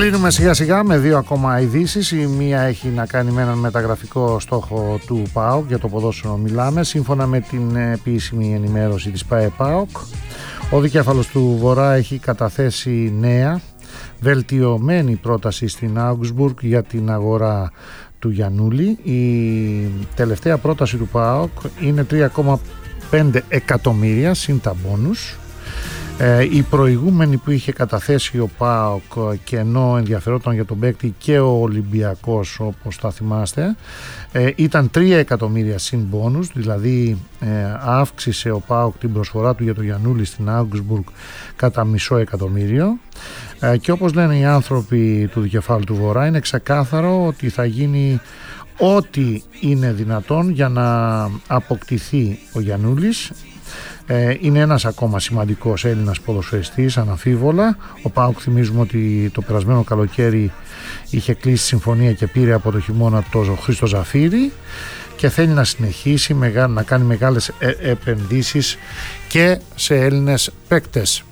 Κλείνουμε σιγά σιγά με δύο ακόμα ειδήσεις. Η μία έχει να κάνει με έναν μεταγραφικό στόχο του ΠΑΟΚ, για το ποδόσφαιρο μιλάμε. Σύμφωνα με την επίσημη ενημέρωση της ΠΑΕ-ΠΑΟΚ, ο δικέφαλος του Βορρά έχει καταθέσει νέα βελτιωμένη πρόταση στην Augsburg για την αγορά του Γιαννούλη. Η τελευταία πρόταση του ΠΑΟΚ είναι 3,5 εκατομμύρια συν τα μπόνους. Η προηγούμενη που είχε καταθέσει ο ΠΑΟΚ, και ενώ ενδιαφερόταν για τον παίκτη και ο Ολυμπιακός, όπως θα θυμάστε, ήταν 3 εκατομμύρια συν μπόνους, δηλαδή αύξησε ο ΠΑΟΚ την προσφορά του για τον Γιαννούλη στην Augsburg κατά μισό εκατομμύριο. Και όπως λένε οι άνθρωποι του δικεφάλου του Βορρά, είναι ξεκάθαρο ότι θα γίνει ό,τι είναι δυνατόν για να αποκτηθεί ο Γιαννούλης. Είναι ένας ακόμα σημαντικός Έλληνας ποδοσφαιριστής, αναμφίβολα. Ο ΠΑΟΚ, θυμίζουμε ότι το περασμένο καλοκαίρι είχε κλείσει συμφωνία και πήρε από το χειμώνα το Χρήστο Ζαφύρη και θέλει να συνεχίσει να κάνει μεγάλες επενδύσεις και σε Έλληνες παίκτες.